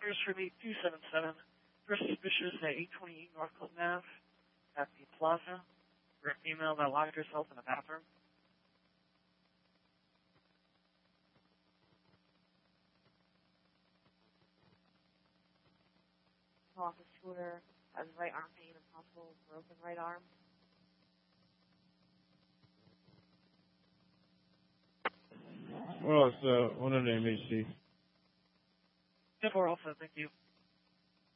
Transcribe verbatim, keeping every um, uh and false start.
Here's for me two seven seven. For suspicious at eight twenty-eight North Clinton Ave at the Plaza. For a female that locked herself in the bathroom. Off the scooter, has right arm pain and possible broken right arm. Well, it's uh, one of the M H C. ten four also, thank you.